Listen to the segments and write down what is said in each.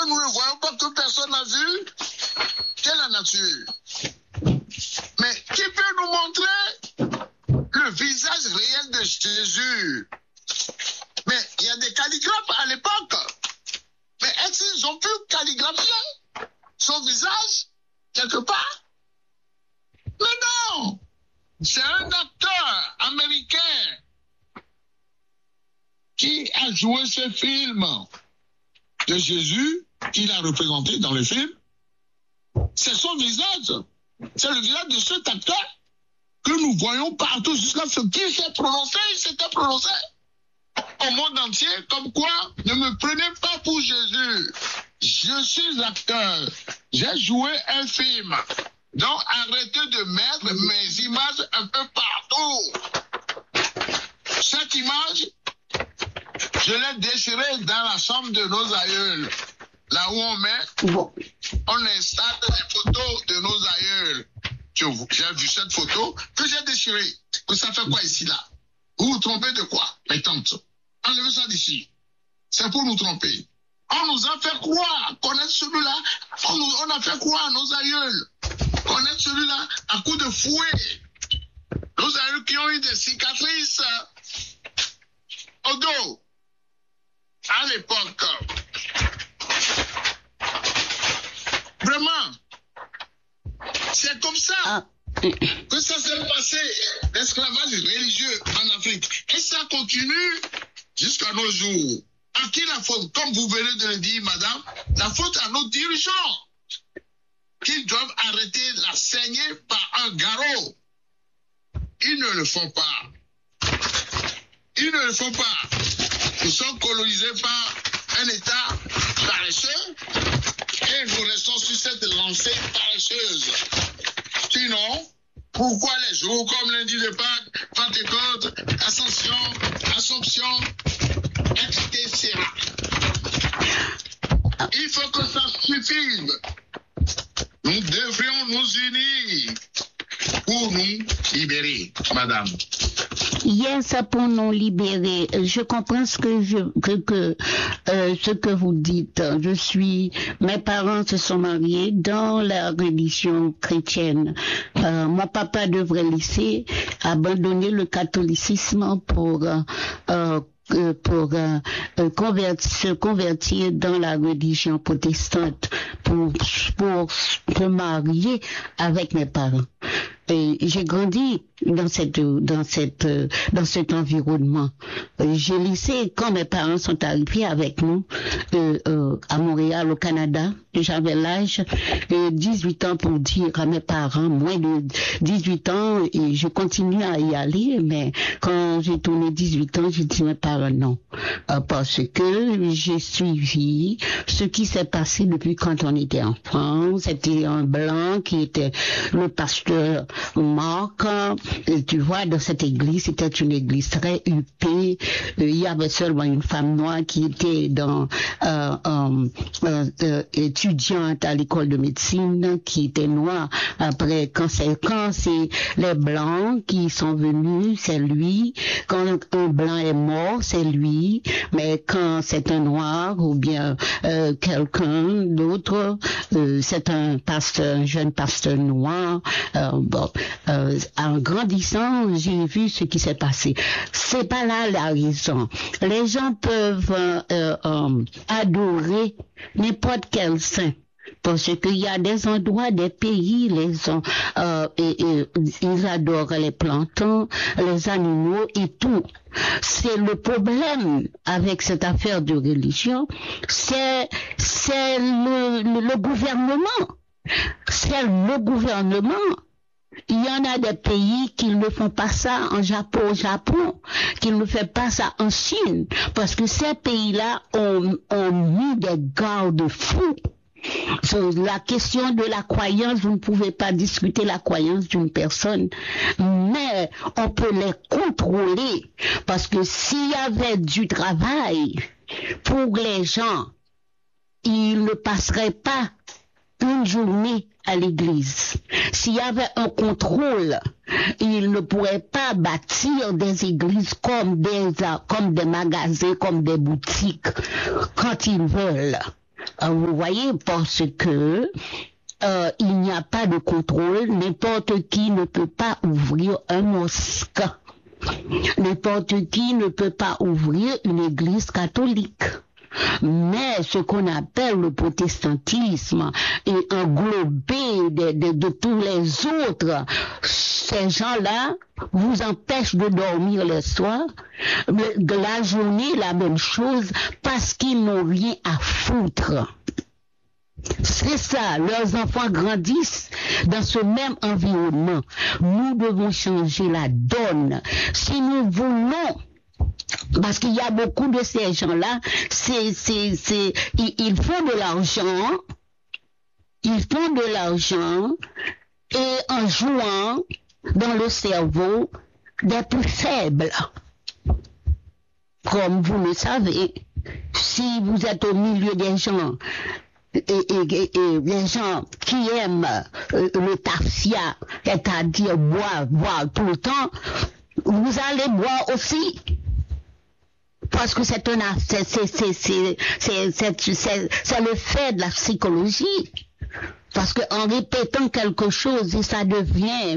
nous ne voyons pas, que personne n'a vu. Quelle est la nature? Mais qui peut nous montrer le visage réel de Jésus? Mais il y a des calligraphes à l'époque. Mais est-ce qu'ils ont pu calligraphier son visage quelque part? Mais non! C'est un acteur américain qui a joué ce film de Jésus, qu'il a représenté dans le film. C'est son visage. C'est le visage de cet acteur que nous voyons partout jusqu'à ce qu'il s'est prononcé. Il s'était prononcé au monde entier, comme quoi ne me prenez pas pour Jésus. Je suis acteur. J'ai joué un film. Donc arrêtez de mettre mes images un peu partout. Cette image, je l'ai déchirée dans la chambre de nos aïeuls. Là où on met, on installe les photos de nos aïeuls. J'ai vu cette photo que j'ai déchirée. Que ça fait quoi ici, là? Vous vous trompez de quoi, mes tantes? Enlevez ça d'ici. C'est pour nous tromper. On nous a fait croire connaître celui-là. On a fait croire à nos aïeuls connaître celui-là à coups de fouet. Nos aïeuls qui ont eu des cicatrices au dos. À l'époque. Vraiment. C'est comme ça que ça s'est passé, l'esclavage religieux en Afrique. Et ça continue jusqu'à nos jours. À qui la faute? Comme vous venez de le dire, madame, la faute à nos dirigeants, qui doivent arrêter la saignée par un garrot. Ils ne le font pas. Ils ne le font pas. Nous sommes colonisés par un État paresseux et nous restons sur cette lancée paresseuse. Sinon, pourquoi les jours comme lundi de Pâques, Pentecôte, Assomption, etc. Il faut que ça suffise. Nous devrions nous unir pour nous libérer, madame. Yes, pour nous libérer. Je comprends ce que vous dites. Mes parents se sont mariés dans la religion chrétienne. Mon papa devrait laisser abandonner le catholicisme pour se convertir dans la religion protestante pour se marier avec mes parents. Et j'ai grandi dans cet environnement. J'ai laissé, quand mes parents sont arrivés avec nous à Montréal, au Canada, j'avais l'âge de 18 ans pour dire à mes parents, moins de 18 ans, et je continue à y aller, mais quand j'ai tourné 18 ans, j'ai dit à mes parents non. Parce que j'ai suivi ce qui s'est passé depuis quand on était enfant. C'était un blanc qui était le pasteur Marc. Tu vois, dans cette église, c'était une église très huppée. Il y avait seulement une femme noire qui était étudiante à l'école de médecine, qui était noire. Après, quand c'est les blancs qui sont venus, c'est lui. Quand un blanc est mort, c'est lui. Mais quand c'est un noir ou bien quelqu'un d'autre, c'est un jeune pasteur noir. En grandissant, j'ai vu ce qui s'est passé. C'est pas là la raison. Les gens peuvent adorer n'importe quel saint. Parce qu'il y a des endroits, des pays, ils adorent les plantes, les animaux et tout. C'est le problème avec cette affaire de religion, c'est le gouvernement. C'est le gouvernement. Il y en a des pays qui ne font pas ça au Japon, qui ne font pas ça en Chine, parce que ces pays-là ont mis des garde-fous. La question de la croyance, vous ne pouvez pas discuter la croyance d'une personne, mais on peut les contrôler, parce que s'il y avait du travail pour les gens, ils ne passeraient pas une journée à l'église. S'il y avait un contrôle, ils ne pourraient pas bâtir des églises comme des magasins, comme des boutiques, quand ils veulent. Vous voyez, parce que il n'y a pas de contrôle, n'importe qui ne peut pas ouvrir un mosquée. N'importe qui ne peut pas ouvrir une église catholique. Mais ce qu'on appelle le protestantisme est englobé de tous les autres. Ces gens-là vous empêchent de dormir le soir, la journée, la même chose, parce qu'ils n'ont rien à foutre. C'est ça, leurs enfants grandissent dans ce même environnement. Nous devons changer la donne. Si nous voulons, parce qu'il y a beaucoup de ces gens-là, ils font de l'argent, et en jouant dans le cerveau des plus faibles. Comme vous le savez, si vous êtes au milieu des gens, et les gens qui aiment le tafia, c'est-à-dire boire tout le temps, vous allez boire aussi. Parce que c'est le fait de la psychologie. Parce qu'en répétant quelque chose, ça devient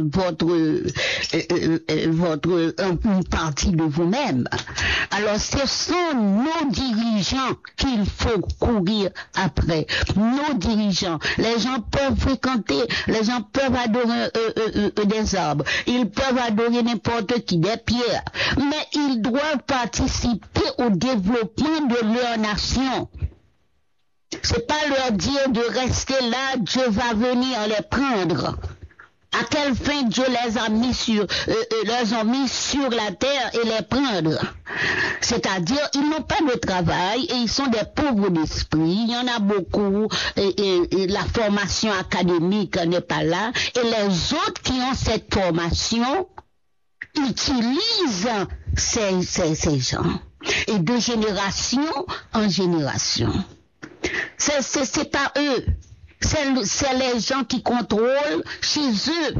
une partie de vous-même. Alors, ce sont nos dirigeants qu'il faut courir après. Nos dirigeants. Les gens peuvent fréquenter, les gens peuvent adorer des arbres, ils peuvent adorer n'importe qui, des pierres, mais ils doivent participer au développement de leur nation. C'est pas leur dire de rester là, Dieu va venir les prendre. À quelle fin Dieu les a mis sur la terre et les prendre? C'est-à-dire, ils n'ont pas de travail et ils sont des pauvres d'esprit. Il y en a beaucoup et la formation académique n'est pas là. Et les autres qui ont cette formation utilisent ces gens. Et de génération en génération. C'est pas eux. C'est les gens qui contrôlent chez eux.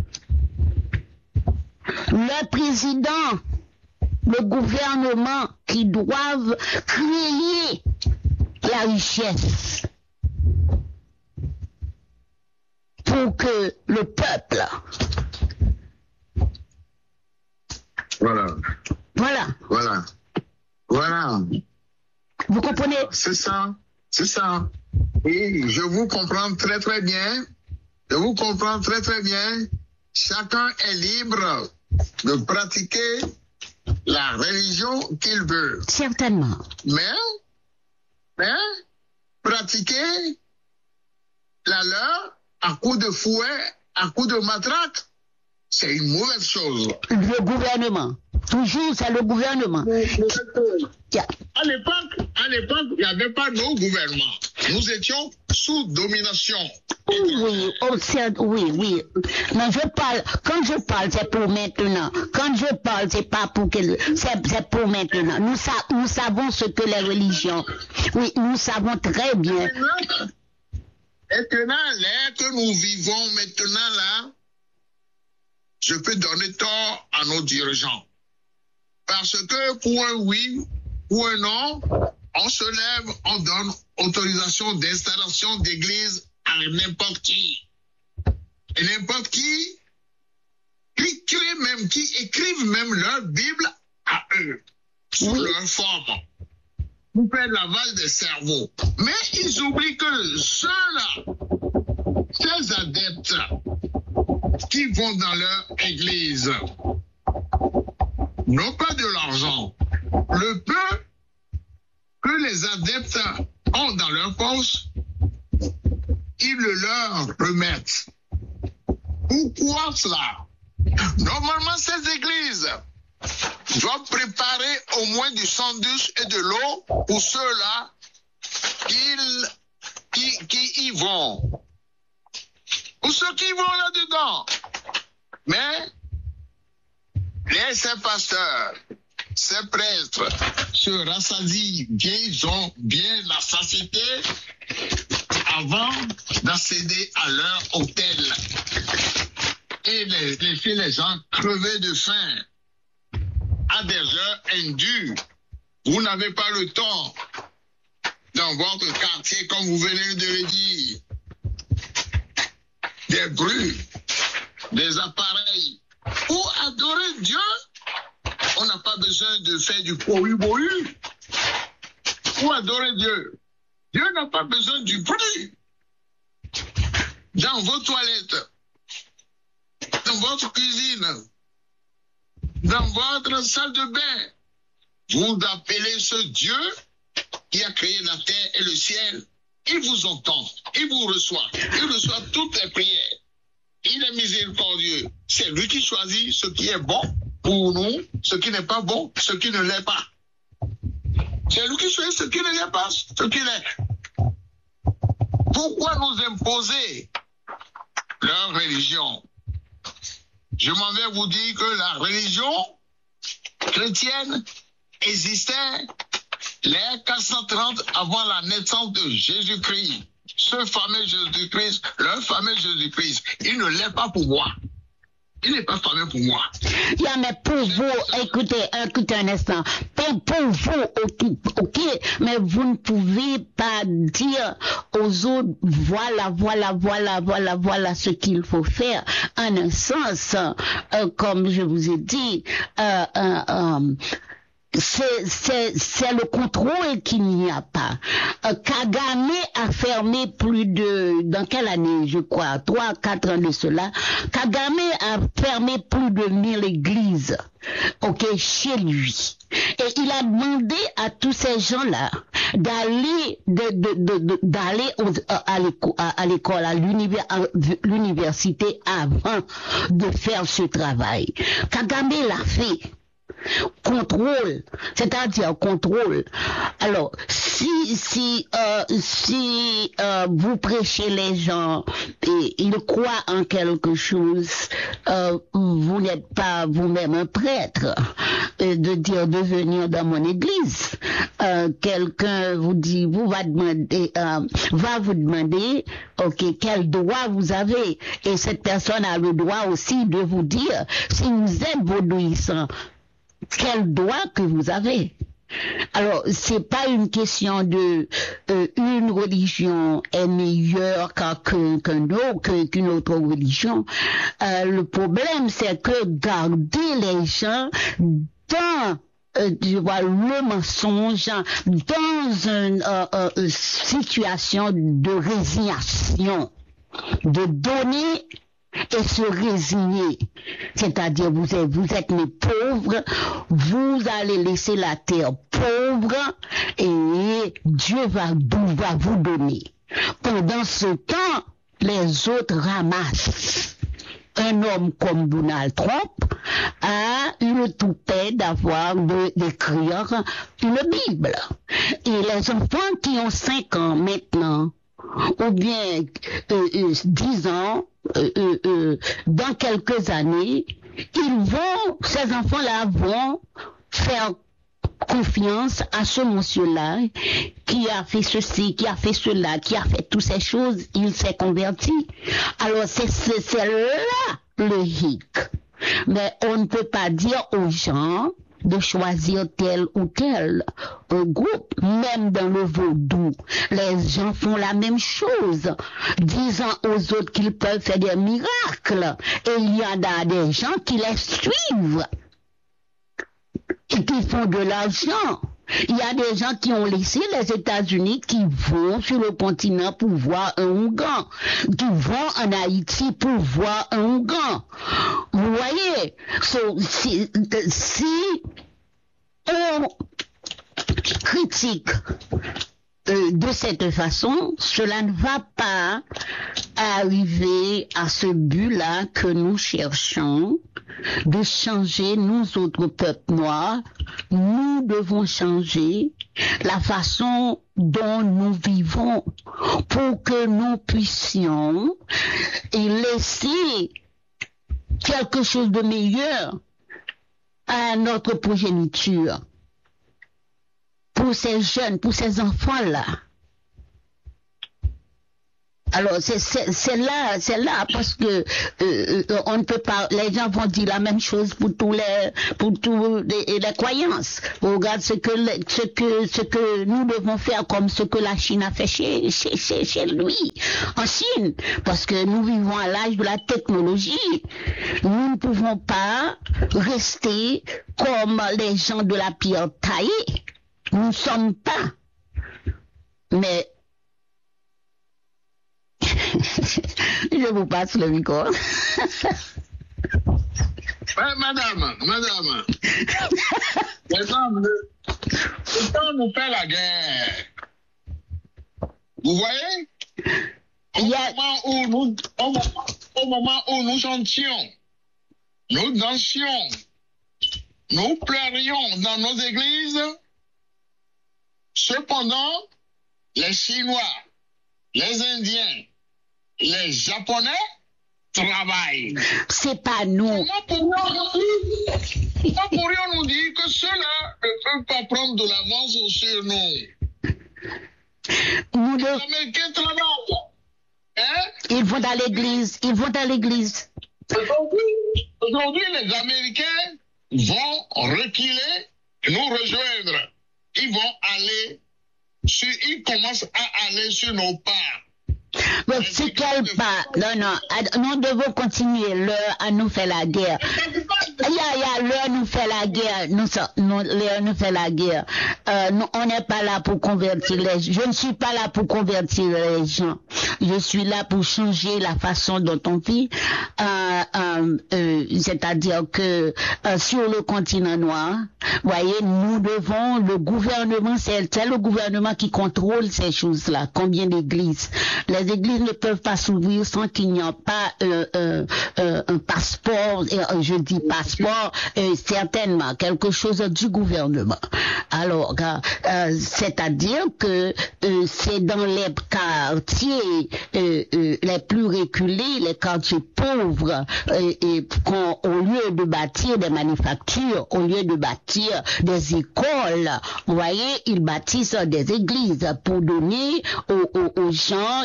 Le président, le gouvernement qui doivent créer la richesse pour que le peuple... Voilà. Vous comprenez? C'est ça. Et je vous comprends très très bien. Chacun est libre de pratiquer la religion qu'il veut. Certainement. Mais pratiquer la leur à coup de fouet, à coup de matraque, c'est une mauvaise chose. Le gouvernement. Toujours, c'est le gouvernement. À l'époque, il n'y avait pas nos gouvernements. Nous étions sous domination. Oui. Mais quand je parle, c'est pour maintenant. Quand je parle, c'est pas pour c'est pour maintenant. Nous savons ce que les religions. Oui, nous savons très bien. Maintenant, l'ère que nous vivons maintenant là, je peux donner tort à nos dirigeants. Parce que pour un oui ou un non, on se lève, on donne autorisation d'installation d'église à n'importe qui. Et n'importe qui écrivent même leur Bible à eux, sous leur forme, pour faire lavage des cerveaux. Mais ils oublient que ceux-là, ces adeptes qui vont dans leur église, n'ont pas de l'argent. Le peu que les adeptes ont dans leur poche, ils le leur remettent. Pourquoi cela? Normalement, ces églises doivent préparer au moins du sandwich et de l'eau pour ceux-là qui y vont. Pour ceux qui vont là-dedans. Mais ces pasteurs, ces prêtres se rassadient bien, ils ont bien la satiété avant d'accéder à leur hôtel et laisser les gens crever de faim à des heures indues. Vous n'avez pas le temps dans votre quartier, comme vous venez de le dire, des grues, des appareils. Pour adorer Dieu, on n'a pas besoin de faire du bohu-bohu. Pour adorer Dieu, Dieu n'a pas besoin du bruit. Dans vos toilettes, dans votre cuisine, dans votre salle de bain, vous appelez ce Dieu qui a créé la terre et le ciel. Il vous entend, il vous reçoit, il reçoit toutes les prières. Il est miséricordieux. C'est lui qui choisit ce qui est bon pour nous, ce qui n'est pas bon, ce qui ne l'est pas. C'est lui qui choisit ce qui ne l'est pas, ce qui l'est. Pourquoi nous imposer leur religion? Je m'en vais vous dire que la religion chrétienne existait les 430 avant la naissance de Jésus-Christ. Ce fameux Jésus-Christ, le fameux Jésus-Christ, il ne l'est pas pour moi. Il n'est pas fameux pour moi. Yeah, mais pour vous, écoutez un instant. Pour vous, ok, mais vous ne pouvez pas dire aux autres, voilà ce qu'il faut faire. En un sens, comme je vous ai dit, c'est le contrôle qu'il n'y a pas. Kagame a fermé dans quelle année, je crois, 3-4 ans de cela, Kagame a fermé plus de 1000 églises, ok, chez lui. Et il a demandé à tous ces gens-là d'aller à l'école, à l'université avant de faire ce travail. Kagame l'a fait. Contrôle, c'est-à-dire contrôle. Alors, si vous prêchez les gens et ils croient en quelque chose, vous n'êtes pas vous-même un prêtre, de venir dans mon église. Quelqu'un va vous demander, ok, quel droit vous avez, et cette personne a le droit aussi de vous dire si vous êtes vaudouissant. Quel droit que vous avez? Alors, c'est pas une question de une religion est meilleure qu'une autre religion. Le problème, c'est que garder les gens dans le mensonge, dans une situation de résignation, de donner et se résigner, c'est-à-dire vous êtes les pauvres, vous allez laisser la terre pauvre et Dieu va vous donner. Pendant ce temps, les autres ramassent. Un homme comme Donald Trump a eu le toupet d'écrire une Bible. Et les enfants qui ont 5 ans maintenant, ou bien 10 ans, dans quelques années, ces enfants-là vont faire confiance à ce monsieur-là qui a fait ceci, qui a fait cela, qui a fait toutes ces choses, il s'est converti. Alors c'est là le hic. Mais on ne peut pas dire aux gens de choisir tel ou tel groupe. Même dans le vaudou, les gens font la même chose, disant aux autres qu'ils peuvent faire des miracles. Et il y en a des gens qui les suivent et qui font de l'argent. Il y a des gens qui ont laissé les États-Unis, qui vont sur le continent pour voir un Ougan, qui vont en Haïti pour voir un Ougan. Vous voyez, si on critique de cette façon, cela ne va pas arriver à ce but-là que nous cherchons, de changer nous autres peuples noirs. Nous devons changer la façon dont nous vivons pour que nous puissions laisser quelque chose de meilleur à notre progéniture. Pour ces jeunes, pour ces enfants-là. Alors c'est là parce que on ne peut pas, les gens vont dire la même chose pour tous les croyances. Regarde ce que nous devons faire comme ce que la Chine a fait chez lui en Chine, parce que nous vivons à l'âge de la technologie. Nous ne pouvons pas rester comme les gens de la pierre taillée. Nous ne sommes pas. Mais je vous passe le micro. Madame, le temps nous fait la guerre. Vous voyez? Au moment où nous chantions, nous dansions, nous pleurions dans nos églises, cependant, les Chinois, les Indiens, les Japonais travaillent. C'est pas nous. Comment pourrions-nous dire que ceux-là ne peuvent pas prendre de l'avance sur nous? Les Américains travaillent. Hein? Ils vont dans l'église. Aujourd'hui, les Américains vont reculer et nous rejoindre. Ils commencent à aller sur nos pas. Mais c'est quel pas? Non, nous devons continuer l'heure à nous faire la guerre. L'heure nous fait la guerre. L'heure nous fait la guerre. On n'est pas là pour convertir les gens. Je ne suis pas là pour convertir les gens. Je suis là pour changer la façon dont on vit. C'est-à-dire que sur le continent noir, voyez, nous devons, le gouvernement, c'est le gouvernement qui contrôle ces choses-là. Combien d'églises? Les églises ne peuvent pas s'ouvrir sans qu'il n'y ait pas un passeport, je dis passeport, certainement, quelque chose du gouvernement. Alors, c'est-à-dire que c'est dans les quartiers les plus reculés, les quartiers pauvres, au lieu de bâtir des manufactures, au lieu de bâtir des écoles, vous voyez, ils bâtissent des églises pour donner aux gens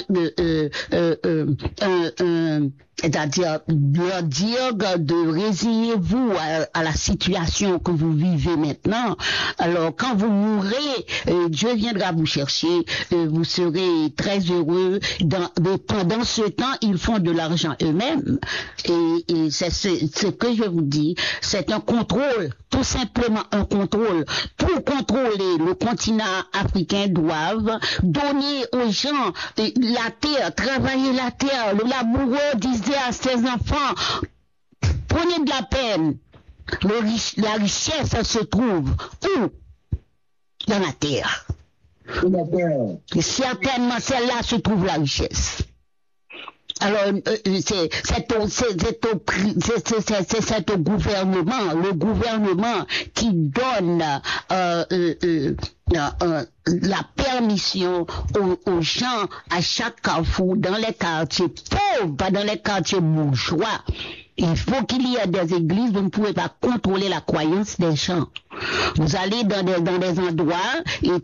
c'est-à-dire leur dire de résignez-vous à la situation que vous vivez maintenant. Alors quand vous mourrez, Dieu viendra vous chercher, vous serez très heureux. Pendant ce temps, ils font de l'argent eux-mêmes. Et c'est ce que je vous dis, c'est un contrôle, tout simplement un contrôle. Pour contrôler le continent africain, doivent donner aux gens la terre, travailler la terre. Le laboureur disait à ses enfants, prenez de la peine. La richesse se trouve où? Dans la terre. Et certainement, celle-là se trouve la richesse. Alors, c'est au gouvernement, le gouvernement qui donne la permission aux gens à chaque carrefour, dans les quartiers pauvres, pas dans les quartiers bourgeois. Il faut qu'il y ait des églises, vous ne pouvez pas contrôler la croyance des gens. Vous allez dans des endroits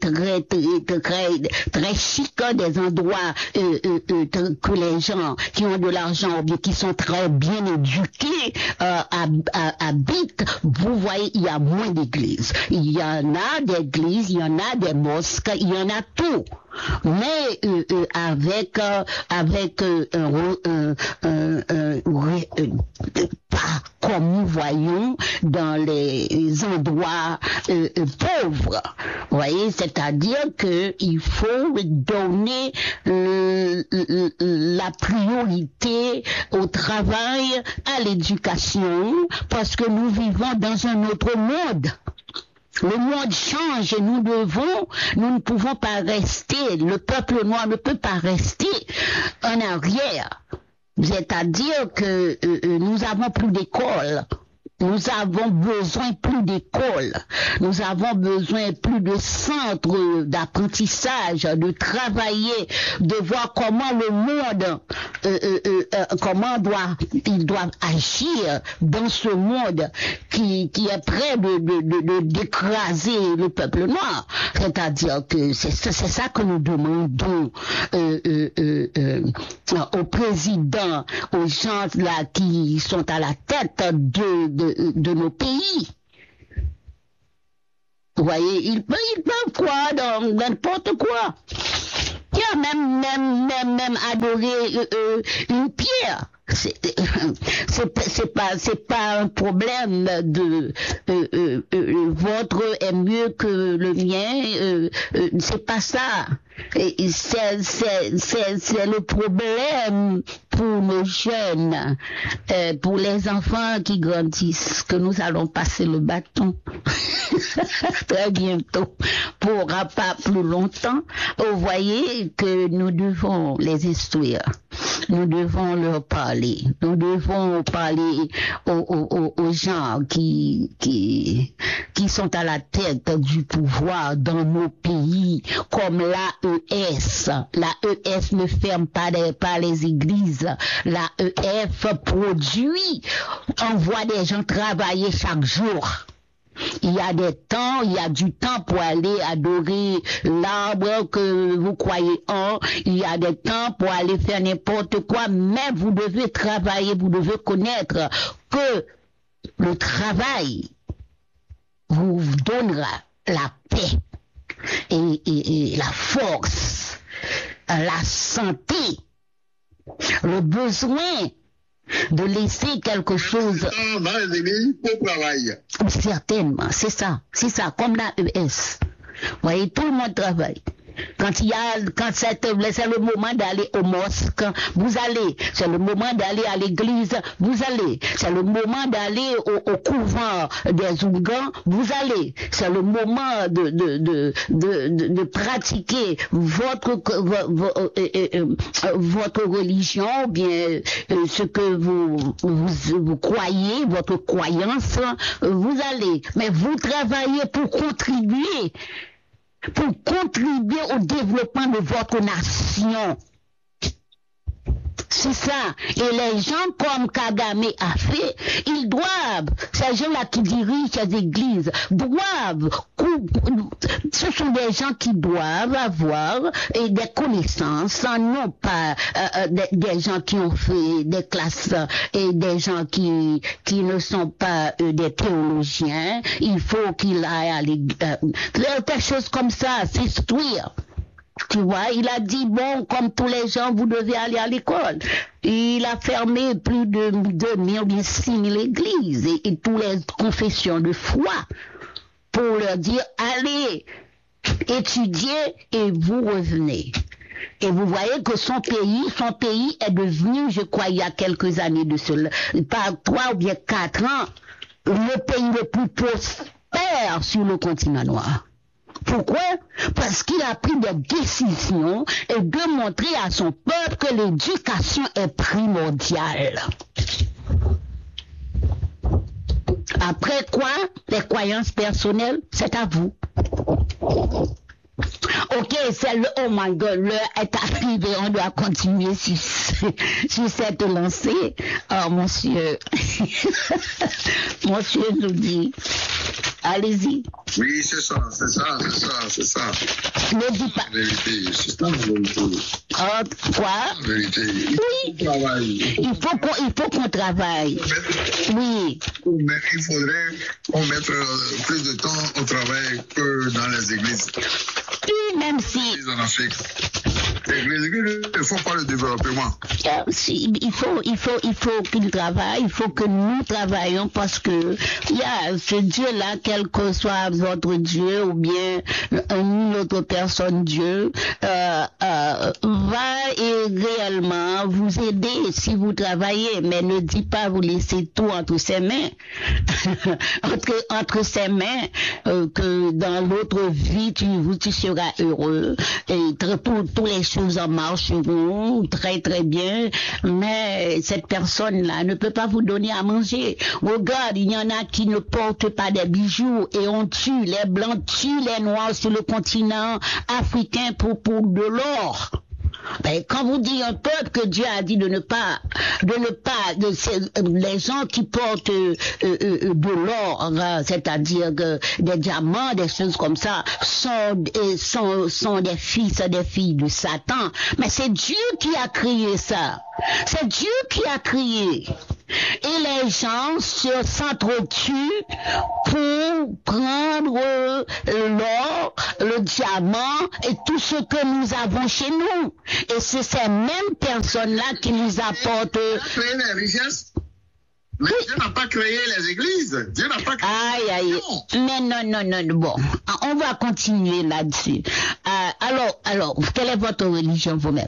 très chics, des endroits que les gens qui ont de l'argent ou bien qui sont très bien éduqués habitent. Vous voyez, il y a moins d'églises. Il y en a d'églises, il y en a des mosques, il y en a tout. Mais avec pas comme nous voyons dans les endroits pauvres. Vous voyez, c'est-à-dire que il faut donner la priorité au travail, à l'éducation, parce que nous vivons dans un autre monde. Le monde change et nous ne pouvons pas rester, le peuple noir ne peut pas rester en arrière. C'est-à-dire que nous avons plus d'école. Nous avons besoin plus d'écoles. Nous avons besoin plus de centres d'apprentissage, de travailler, de voir comment le monde comment ils doivent agir dans ce monde qui est prêt d'écraser le peuple noir. C'est-à-dire que c'est ça que nous demandons au président, aux gens là qui sont à la tête de nos pays. Vous voyez, ils peuvent croire dans n'importe quoi. Il y a même adorer une pierre. C'est pas un problème de votre est mieux que le mien. C'est pas ça. C'est le problème pour nos jeunes, pour les enfants qui grandissent, que nous allons passer le bâton très bientôt, pourra pas plus longtemps. Vous voyez que nous devons les instruire, nous devons leur parler, nous devons parler aux gens qui sont à la tête du pouvoir dans nos pays, comme l'AES. L'AES ne ferme pas les églises. L'AEF produit, envoie des gens travailler chaque jour. Il y a du temps pour aller adorer l'arbre que vous croyez en. Il y a des temps pour aller faire n'importe quoi, mais vous devez travailler, vous devez connaître que le travail vous donnera la paix et la force, la santé, le besoin de laisser quelque chose. Dans les églises, pour travailler. Certainement, c'est ça, comme la ES. Vous voyez, tout le monde travaille. Quand c'est le moment d'aller au mosque, vous allez. C'est le moment d'aller à l'église, vous allez. C'est le moment d'aller au couvent des Ougans, vous allez. C'est le moment de pratiquer votre religion, bien ce que vous croyez, votre croyance, vous allez. Mais vous travaillez pour contribuer au développement de votre nation. C'est ça. Et les gens comme Kagame a fait, ils doivent, ces gens-là qui dirigent ces églises, ce sont des gens qui doivent avoir des connaissances, non pas des gens qui ont fait des classes et des gens qui ne sont pas des théologiens. Il faut qu'ils aillent à l'église. Quelque chose comme ça, s'instruire. Tu vois, il a dit, bon, comme tous les gens, vous devez aller à l'école. Il a fermé plus de 2000 ou bien 6000 églises et toutes les confessions de foi pour leur dire, allez étudier et vous revenez. Et vous voyez que son pays est devenu, je crois, il y a quelques années de cela, par 3 ou bien 4 ans, le pays le plus prospère sur le continent noir. Pourquoi? Parce qu'il a pris des décisions et de montrer à son peuple que l'éducation est primordiale. Après quoi, les croyances personnelles, c'est à vous. Ok, c'est oh my God, l'heure est arrivée, on doit continuer sur cette lancée. Oh, monsieur, monsieur nous dit, allez-y. Oui, c'est ça. Ne dis pas. La vérité, c'est ça la vérité. Oh, quoi? La vérité. Oui. Il faut qu'on travaille. Oui. Mais il faudrait qu'on mette plus de temps au travail que dans les églises. Oui, même si. En Afrique. Il ne faut pas le développement. Il faut qu'il travaille, il faut que nous travaillions parce que il y a ce Dieu-là, quel que soit votre Dieu ou bien une autre personne Dieu, va et réellement vous aider si vous travaillez, mais ne dit pas vous laisser tout entre ses mains, entre ses mains, que dans l'autre vie tu seras heureux et tous les choses en marcheront très très bien, mais cette personne-là ne peut pas vous donner à manger. Regarde, il y en a qui ne portent pas des bijoux et on tue, les blancs tuent les noirs sur le continent africain pour de l'or. Ben, quand vous dites un peuple que Dieu a dit les gens qui portent de l'or, c'est-à-dire des diamants, des choses comme ça, sont des fils de Satan. Mais c'est Dieu qui a créé ça. C'est Dieu qui a créé. Et les gens s'entretuent pour prendre l'or, le diamant et tout ce que nous avons chez nous. Et c'est ces mêmes personnes-là qui nous apportent... Créer les richesses. Mais Dieu n'a pas créé les églises. Dieu n'a pas créé... Aïe. Mais non. Bon, on va continuer là-dessus. Alors, quelle est votre religion vous-même?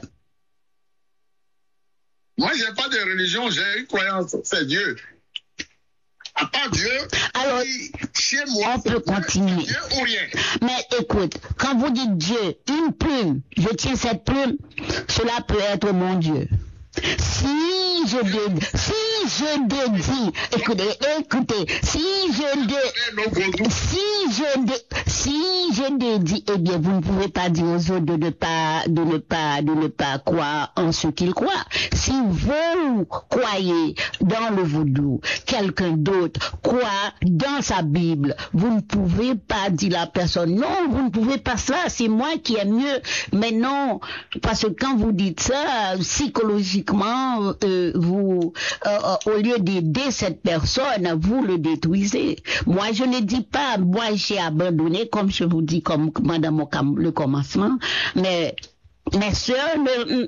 Moi, j'ai pas de religion, j'ai une croyance, c'est Dieu. À part Dieu, alors, chez moi, on peut continuer. Dieu ou rien. Mais écoute, quand vous dites Dieu, une plume, je tiens cette plume, cela peut être mon Dieu. Si je dédie, écoutez, si je dédie, eh bien, vous ne pouvez pas dire aux autres de ne pas croire en ce qu'ils croient. Si vous croyez dans le vaudou, quelqu'un d'autre croit dans sa Bible, vous ne pouvez pas dire à la personne, non, vous ne pouvez pas ça, c'est moi qui aime mieux. Mais non, parce que quand vous dites ça, psychologiquement, vous, au lieu d'aider cette personne, vous le détruisez. Moi, je ne dis pas, moi, j'ai abandonné, comme je vous dis, comme dans le commencement, mais mes sœurs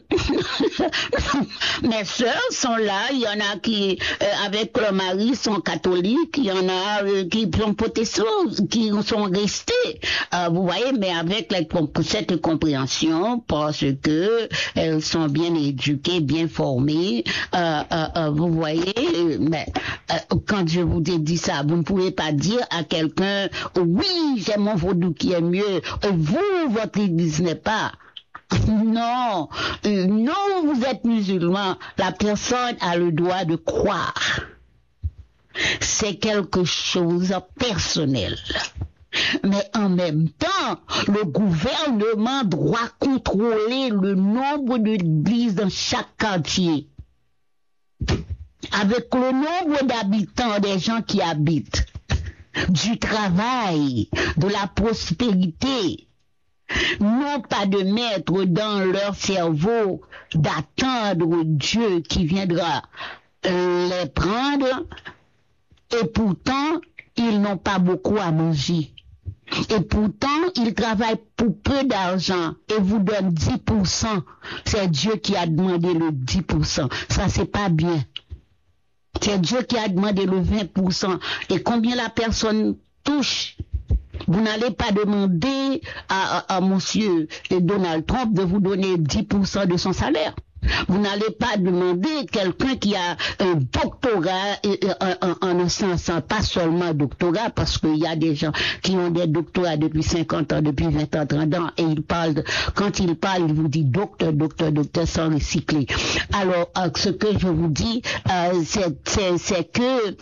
sont là, il y en a qui, avec leur mari, sont catholiques, il y en a qui sont protestants, qui sont restés, vous voyez, mais avec cette compréhension, parce que elles sont bien éduquées, bien formées, vous voyez, mais quand je vous ai dit ça, vous ne pouvez pas dire à quelqu'un, oui, j'ai mon vaudou qui est mieux, vous, votre église n'est pas. Non, vous êtes musulman, la personne a le droit de croire. C'est quelque chose de personnel. Mais en même temps, le gouvernement doit contrôler le nombre d'églises dans chaque quartier. Avec le nombre d'habitants, des gens qui habitent, du travail, de la prospérité, non pas de mettre dans leur cerveau d'attendre Dieu qui viendra les prendre, et pourtant ils n'ont pas beaucoup à manger. Et pourtant, ils travaillent pour peu d'argent et vous donnent 10%. C'est Dieu qui a demandé le 10%. Ça, c'est pas bien. C'est Dieu qui a demandé le 20%. Et combien la personne touche? Vous n'allez pas demander à monsieur Donald Trump de vous donner 10% de son salaire. Vous n'allez pas demander quelqu'un qui a un doctorat en un sens, pas seulement doctorat, parce qu'il y a des gens qui ont des doctorats depuis 50 ans, depuis 20 ans, 30 ans, et quand ils parlent, ils vous disent docteur, sans recycler. Alors, ce que je vous dis, c'est que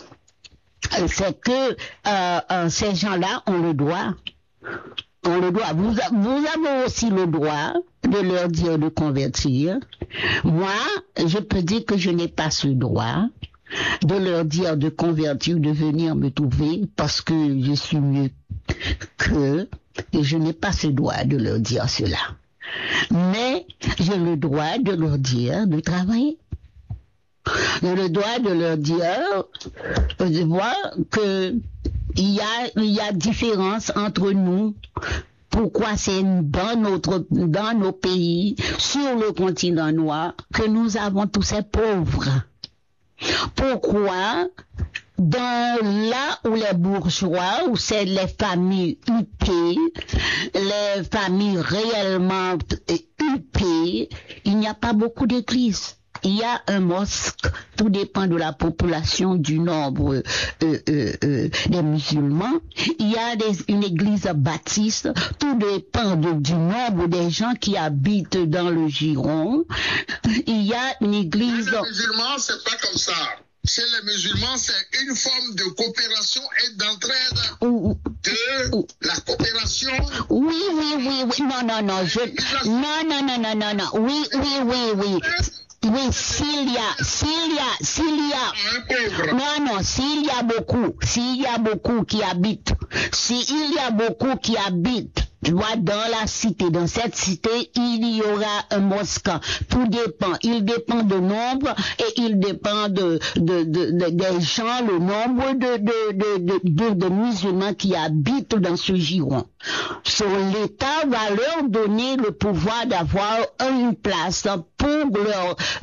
ces gens-là ont le droit. Vous avez aussi le droit de leur dire de convertir. Moi, je peux dire que je n'ai pas ce droit de leur dire de convertir, de venir me trouver parce que je suis mieux qu'eux, et je n'ai pas ce droit de leur dire cela. Mais j'ai le droit de leur dire de travailler. J'ai le droit de leur dire de voir que il y a différence entre nous. Pourquoi c'est dans nos pays, sur le continent noir, que nous avons tous ces pauvres? Pourquoi là où les bourgeois, où c'est les familles huppées, les familles réellement huppées, il n'y a pas beaucoup d'églises? Il y a un mosque, tout dépend de la population, du nombre des musulmans. Il y a une église baptiste, tout dépend du nombre des gens qui habitent dans le giron. Il y a une église... Les musulmans, c'est pas comme ça. chez les musulmans, c'est une forme de coopération et d'entraide de la coopération. Oui. Non. Oui. Oui, s'il y a beaucoup qui habitent, dans la cité, dans cette cité, il y aura un mosquée. Tout dépend. Il dépend du nombre et il dépend des gens, le nombre de musulmans qui habitent dans ce giron. L'État va leur donner le pouvoir d'avoir une place pour